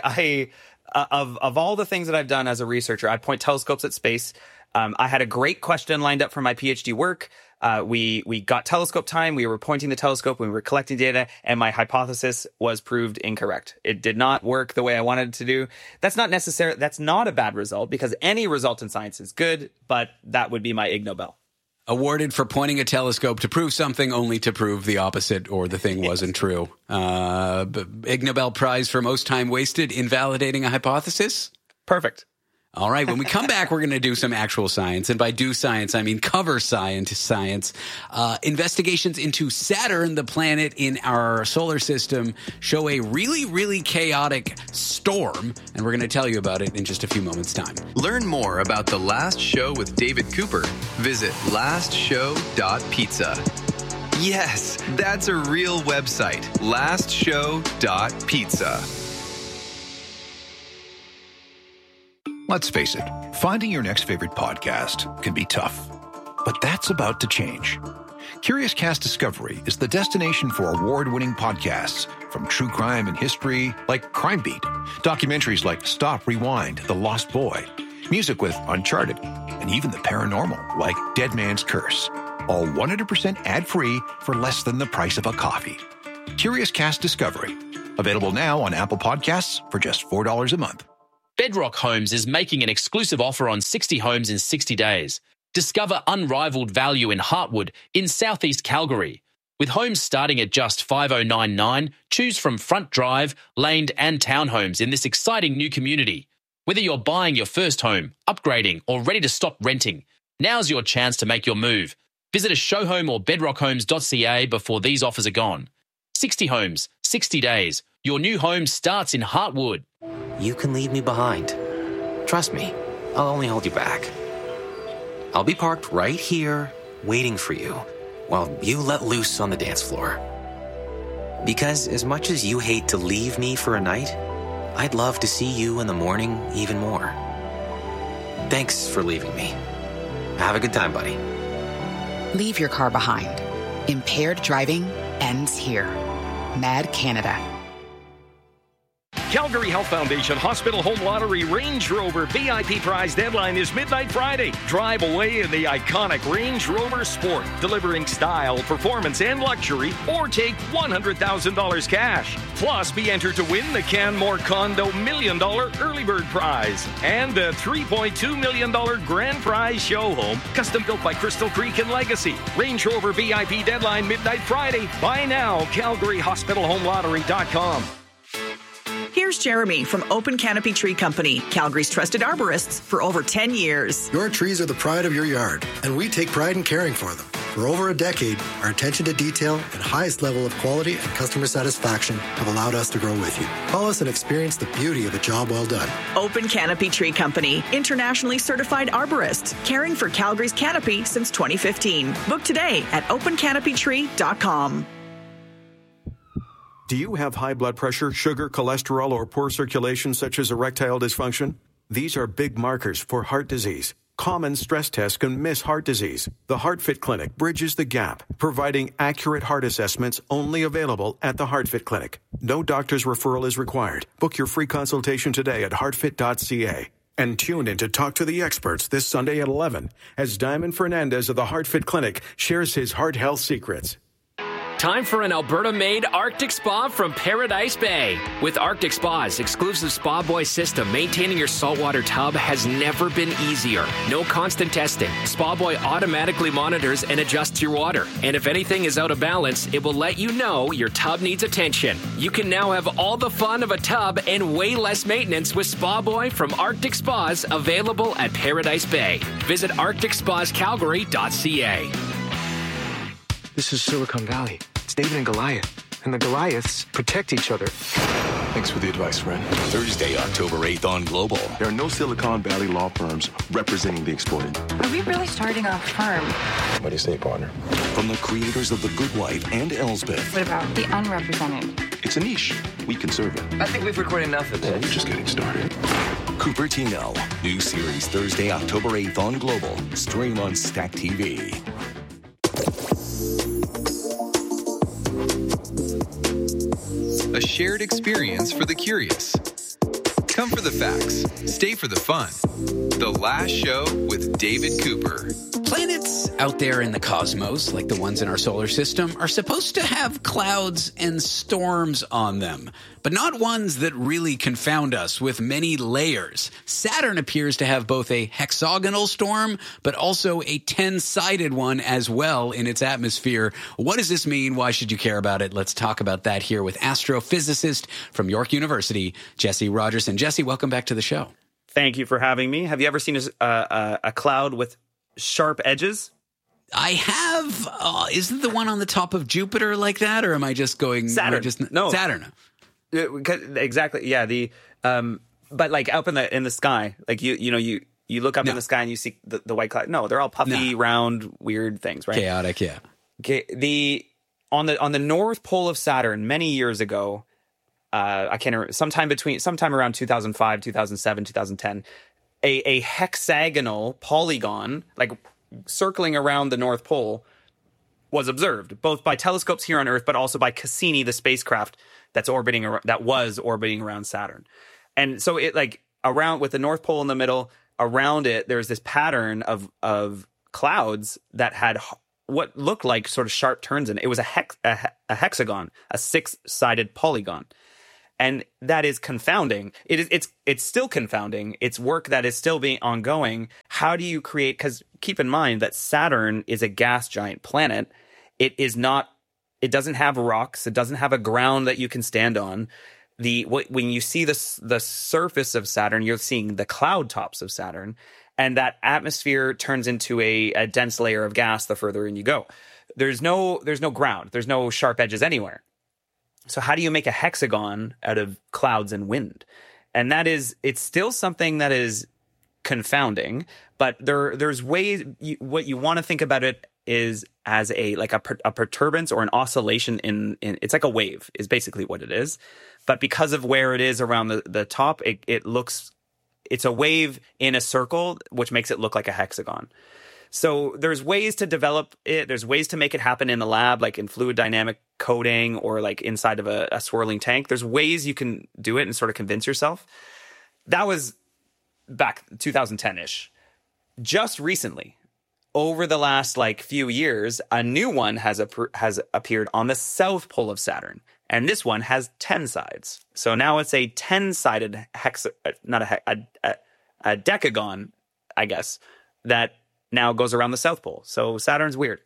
of all the things that I've done as a researcher, I point telescopes at space. I had a great question lined up for my PhD work. We got telescope time. We were pointing the telescope. We were collecting data, and my hypothesis was proved incorrect. It did not work the way I wanted it to do. That's not a bad result because any result in science is good, but that would be my Ig Nobel. Awarded for pointing a telescope to prove something only to prove the opposite or the thing wasn't true. Ig Nobel Prize for most time wasted invalidating a hypothesis? Perfect. All right. When we come back, we're going to do some actual science. And by do science, I mean cover science. Investigations into Saturn, the planet in our solar system, show a really, really chaotic storm. And we're going to tell you about it in just a few moments' time. Learn more about The Last Show with David Cooper. Visit lastshow.pizza. Yes, that's a real website. lastshow.pizza. Let's face it, finding your next favorite podcast can be tough. But that's about to change. Curious Cast Discovery is the destination for award-winning podcasts, from true crime and history like Crime Beat, documentaries like Stop, Rewind, The Lost Boy, music with Uncharted, and even the paranormal like Dead Man's Curse. All 100% ad-free for less than the price of a coffee. Curious Cast Discovery. Available now on Apple Podcasts for just $4 a month. Bedrock Homes is making an exclusive offer on 60 homes in 60 days. Discover unrivaled value in Heartwood in southeast Calgary. With homes starting at just $5,099, choose from front drive, laned and townhomes in this exciting new community. Whether you're buying your first home, upgrading or ready to stop renting, now's your chance to make your move. Visit a show home or bedrockhomes.ca before these offers are gone. 60 homes, 60 days. Your new home starts in Heartwood. You can leave me behind. Trust me, I'll only hold you back. I'll be parked right here, waiting for you, while you let loose on the dance floor. Because as much as you hate to leave me for a night, I'd love to see you in the morning even more. Thanks for leaving me. Have a good time, buddy. Leave your car behind. Impaired driving ends here. Mad Canada. Calgary Health Foundation Hospital Home Lottery Range Rover VIP prize deadline is midnight Friday. Drive away in the iconic Range Rover Sport, delivering style, performance, and luxury, or take $100,000 cash. Plus, be entered to win the Canmore Condo $1 Million Early Bird Prize and the $3.2 million Grand Prize Show Home, custom built by Crystal Creek and Legacy. Range Rover VIP deadline midnight Friday. Buy now, CalgaryHospitalHomeLottery.com. Here's Jeremy from Open Canopy Tree Company, Calgary's trusted arborists for over 10 years. Your trees are the pride of your yard, and we take pride in caring for them. For over a decade, our attention to detail and highest level of quality and customer satisfaction have allowed us to grow with you. Call us and experience the beauty of a job well done. Open Canopy Tree Company, internationally certified arborist, caring for Calgary's canopy since 2015. Book today at opencanopytree.com. Do you have high blood pressure, sugar, cholesterol, or poor circulation such as erectile dysfunction? These are big markers for heart disease. Common stress tests can miss heart disease. The HeartFit Clinic bridges the gap, providing accurate heart assessments only available at the HeartFit Clinic. No doctor's referral is required. Book your free consultation today at heartfit.ca. And tune in to Talk to the Experts this Sunday at 11 as Diamond Fernandez of the HeartFit Clinic shares his heart health secrets. Time for an Alberta-made Arctic Spa from Paradise Bay. With Arctic Spa's exclusive Spa Boy system, maintaining your saltwater tub has never been easier. No constant testing. Spa Boy automatically monitors and adjusts your water. And if anything is out of balance, it will let you know your tub needs attention. You can now have all the fun of a tub and way less maintenance with Spa Boy from Arctic Spas, available at Paradise Bay. Visit arcticspascalgary.ca. This is Silicon Valley. It's David and Goliath, and the Goliaths protect each other. Thanks for the advice, friend. Thursday, October 8th on Global. There are no Silicon Valley law firms representing the exploited. Are we really starting a firm? What do you say, partner? From the creators of The Good Wife and Elsbeth. What about the unrepresented? It's a niche. We can serve it. I think we've recorded enough of this. We're just getting started. Cupertino. New series Thursday, October 8th on Global. Stream on Stack TV. A shared experience for the curious. Come for the facts, stay for the fun. The Last Show with David Cooper. Planets out there in the cosmos, like the ones in our solar system, are supposed to have clouds and storms on them, but not ones that really confound us with many layers. Saturn appears to have both a hexagonal storm, but also a 10-sided one as well in its atmosphere. What does this mean? Why should you care about it? Let's talk about that here with astrophysicist from York University, Jesse Rogerson. Jesse, welcome back to the show. Thank you for having me. Have you ever seen a cloud with sharp edges? I have. Isn't the one on the top of Jupiter like that, or am I just going Saturn? No, Saturn. Exactly. Yeah. But like up in the sky, like you look up in the sky and you see the white cloud. No, they're all puffy, round, weird things, right? Chaotic. Yeah. Okay. On the North Pole of Saturn many years ago, I can't remember, sometime around 2005, 2007, 2010, a hexagonal polygon, like circling around the North Pole, was observed, both by telescopes here on Earth, but also by Cassini, the spacecraft that was orbiting around Saturn. And so it, like, around, with the North Pole in the middle, around it, there's this pattern of clouds that had what looked like sort of sharp turns in it. It was a hexagon, a 6-sided polygon. And that is confounding. It's still confounding. It's work that is still being ongoing. How do you create? Because keep in mind that Saturn is a gas giant planet. It doesn't have rocks. It doesn't have a ground that you can stand on. When you see the surface of Saturn, you're seeing the cloud tops of Saturn, and that atmosphere turns into a dense layer of gas the further in you go. There's no ground. There's no sharp edges anywhere. So how do you make a hexagon out of clouds and wind? And it's still something that is confounding, but there's ways. What you want to think about it is as a perturbance or an oscillation in it's like a wave is basically what it is. But because of where it is around the top, it's a wave in a circle, which makes it look like a hexagon. So there's ways to develop it. There's ways to make it happen in the lab, like in fluid dynamic coating or like inside of a swirling tank. There's ways you can do it and sort of convince yourself. That was back 2010-ish. Just recently, over the last few years, a new one has appeared on the south pole of Saturn. And this one has 10 sides. So now it's a 10-sided a decagon, I guess, that now goes around the South Pole. So Saturn's weird.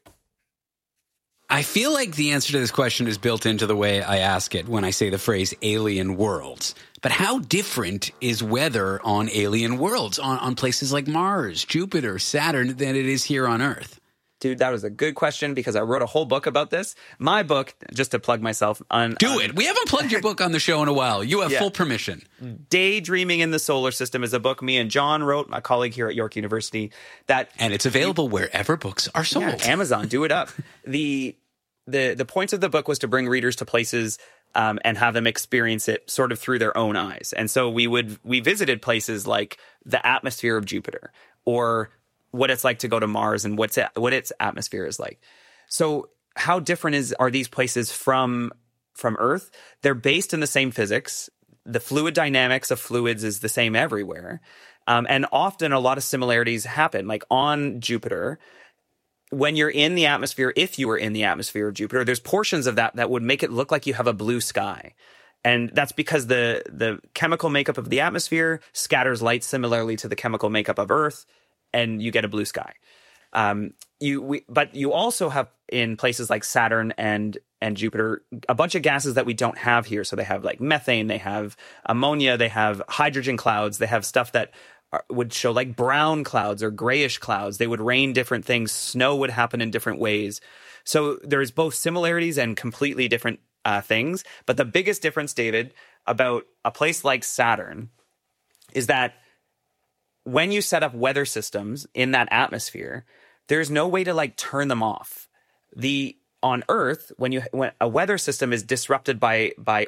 I feel like the answer to this question is built into the way I ask it when I say the phrase alien worlds. But how different is weather on alien worlds, on places like Mars, Jupiter, Saturn, than it is here on Earth? Dude, that was a good question because I wrote a whole book about this. My book, just to plug myself on... Do it. We haven't plugged your book on the show in a while. You have full permission. Daydreaming in the Solar System is a book me and John wrote, my colleague here at York University. And it's available wherever books are sold. Yeah, Amazon, do it up. The points of the book was to bring readers to places and have them experience it sort of through their own eyes. And so we visited places like the atmosphere of Jupiter or what it's like to go to Mars and what its atmosphere is like. So how different are these places from Earth? They're based in the same physics. The fluid dynamics of fluids is the same everywhere. And often a lot of similarities happen. Like on Jupiter, when you're in the atmosphere, if you were in the atmosphere of Jupiter, there's portions of that would make it look like you have a blue sky. And that's because the chemical makeup of the atmosphere scatters light similarly to the chemical makeup of Earth, and you get a blue sky. But you also have in places like Saturn and Jupiter a bunch of gases that we don't have here. So they have like methane, they have ammonia, they have hydrogen clouds, they have stuff that would show like brown clouds or grayish clouds. They would rain different things. Snow would happen in different ways. So there's both similarities and completely different things. But the biggest difference, David, about a place like Saturn is that when you set up weather systems in that atmosphere, there's no way to turn them off. On Earth, when a weather system is disrupted by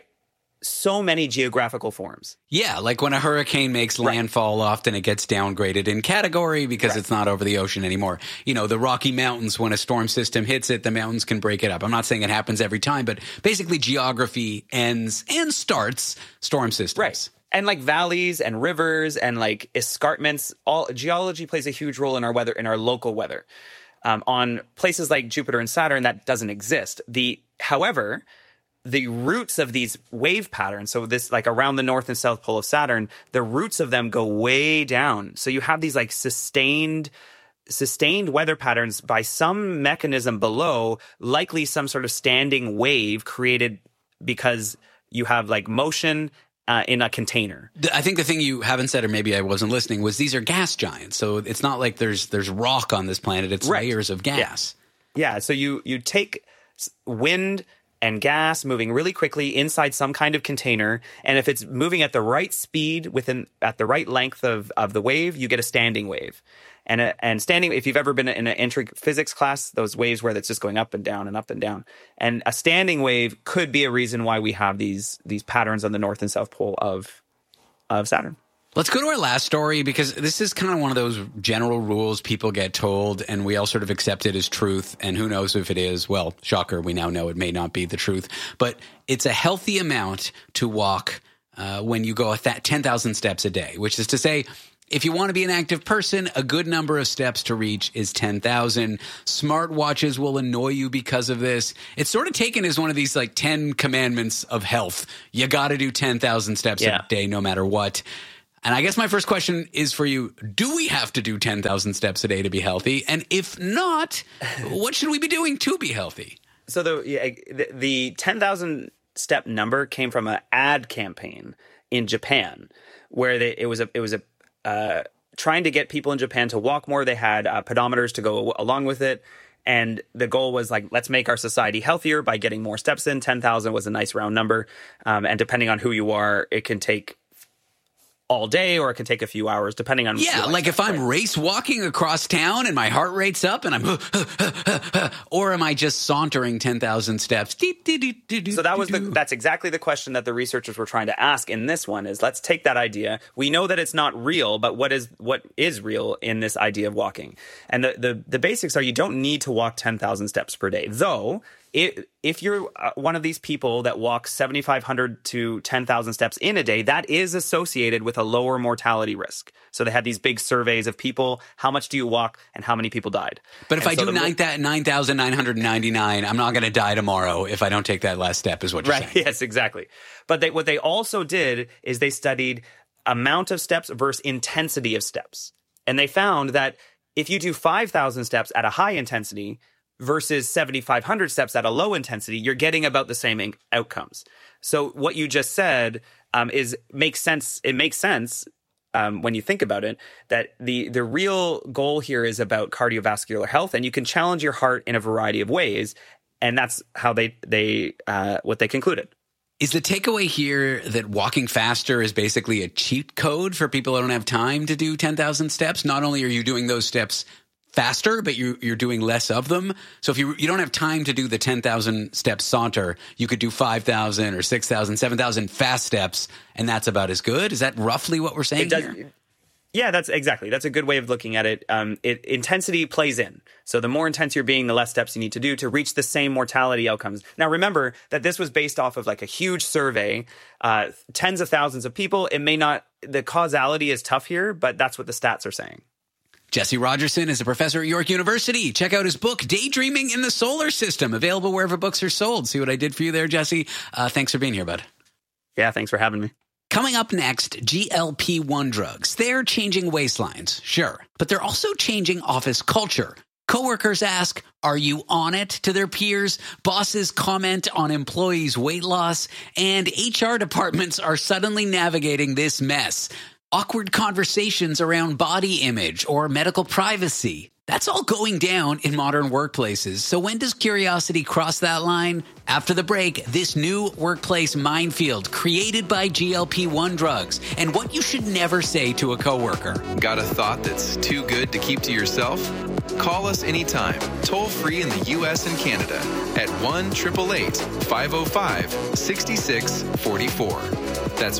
so many geographical forms. Yeah, like when a hurricane makes landfall, often it gets downgraded in category because it's not over the ocean anymore. You know, the Rocky Mountains, when a storm system hits it, the mountains can break it up. I'm not saying it happens every time, but basically geography ends and starts storm systems. Right. And valleys and rivers and escarpments, geology plays a huge role in our weather, in our local weather. On places like Jupiter and Saturn, that doesn't exist. However, the roots of these wave patterns, so this around the north and south pole of Saturn, the roots of them go way down. So you have these sustained weather patterns by some mechanism below, likely some sort of standing wave created because you have motion in a container. I think the thing you haven't said, or maybe I wasn't listening, was these are gas giants. So it's not like there's rock on this planet. It's layers of gas. Yeah. So you take wind and gas moving really quickly inside some kind of container, and if it's moving at the right speed at the right length of the wave, you get a standing wave. And standing, if you've ever been in an entry physics class, those waves where it's just going up and down and up and down. And a standing wave could be a reason why we have these patterns on the north and south pole of Saturn. Let's go to our last story, because this is kind of one of those general rules people get told, and we all sort of accept it as truth. And who knows if it is? Well, shocker, we now know it may not be the truth. But it's a healthy amount to walk when you go 10,000 steps a day, which is to say, if you want to be an active person, a good number of steps to reach is 10,000. Smartwatches will annoy you because of this. It's sort of taken as one of these 10 commandments of health. You got to do 10,000 steps a day no matter what. And I guess my first question is for you. Do we have to do 10,000 steps a day to be healthy? And if not, what should we be doing to be healthy? So the 10,000 step number came from an ad campaign in Japan where it was a trying to get people in Japan to walk more. They had pedometers to go along with it. And the goal was like, let's make our society healthier by getting more steps in. 10,000 was a nice round number. And depending on who you are, it can take all day or it can take a few hours, depending on. Yeah, like if I'm race walking across town and my heart rate's up and I'm, or am I just sauntering 10,000 steps? So that's exactly the question that the researchers were trying to ask in this one is, let's take that idea. We know that it's not real, but what is real in this idea of walking? And the basics are you don't need to walk 10,000 steps per day, though. If you're one of these people that walks 7,500 to 10,000 steps in a day, that is associated with a lower mortality risk. So they had these big surveys of people, how much do you walk and how many people died. But if I do 9,999, I'm not going to die tomorrow if I don't take that last step is what you're saying. Yes, exactly. But what they also did is they studied amount of steps versus intensity of steps. And they found that if you do 5,000 steps at a high intensity versus 7,500 steps at a low intensity, you're getting about the same outcomes. So what you just said makes sense. It makes sense when you think about it, that the real goal here is about cardiovascular health, and you can challenge your heart in a variety of ways. And that's how what they concluded. Is the takeaway here that walking faster is basically a cheat code for people who don't have time to do 10,000 steps? Not only are you doing those steps faster, but you're doing less of them. So if you don't have time to do the 10,000 step saunter, you could do 5,000 or 6,000, 7,000 fast steps, and that's about as good. Is that roughly what we're saying here? Yeah, that's a good way of looking at it. Intensity plays in. So the more intense you're being, the less steps you need to do to reach the same mortality outcomes. Now, remember that this was based off of like a huge survey, tens of thousands of people. The causality is tough here, but that's what the stats are saying. Jesse Rogerson is a professor at York University. Check out his book, Daydreaming in the Solar System, available wherever books are sold. See what I did for you there, Jesse? Thanks for being here, bud. Yeah, thanks for having me. Coming up next, GLP-1 drugs. They're changing waistlines, sure, but they're also changing office culture. Coworkers ask, are you on it to their peers? Bosses comment on employees' weight loss, and HR departments are suddenly navigating this mess. Awkward conversations around body image or medical privacy. That's all going down in modern workplaces. So when does curiosity cross that line? After the break, this new workplace minefield created by GLP-1 drugs and what you should never say to a coworker. Got a thought that's too good to keep to yourself? Call us anytime, toll free in the U.S. and Canada at 1-888-505-6644. That's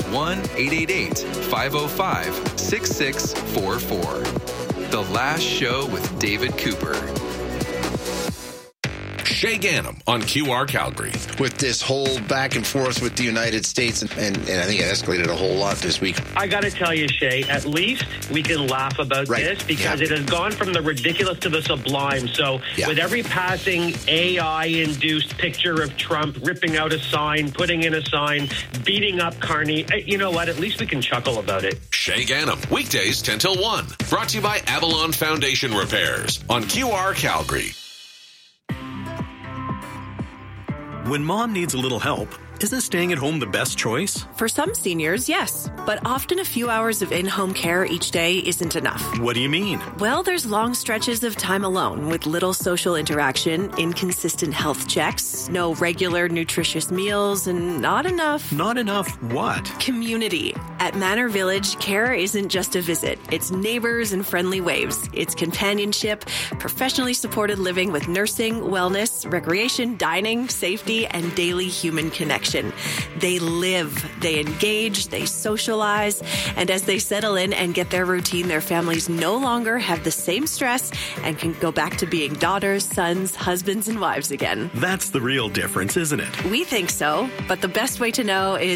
1-888-505-6644. The Last Show with David Cooper. Shay Ganem on QR Calgary. With this whole back and forth with the United States, and I think it escalated a whole lot this week. I got to tell you, Shay, at least we can laugh about this because it has gone from the ridiculous to the sublime. So with every passing AI-induced picture of Trump ripping out a sign, putting in a sign, beating up Carney, you know what? At least we can chuckle about it. Shay Ganem, weekdays 10 till 1. Brought to you by Avalon Foundation Repairs on QR Calgary. When mom needs a little help, isn't staying at home the best choice? For some seniors, yes. But often a few hours of in-home care each day isn't enough. What do you mean? Well, there's long stretches of time alone with little social interaction, inconsistent health checks, no regular nutritious meals, and not enough... Not enough what? Community. At Manor Village, care isn't just a visit. It's neighbors and friendly waves. It's companionship, professionally supported living with nursing, wellness, recreation, dining, safety, and daily human connection. They live, they engage, they socialize, and as they settle in and get their routine, their families no longer have the same stress and can go back to being daughters, sons, husbands, and wives again. That's the real difference, isn't it? We think so, but the best way to know is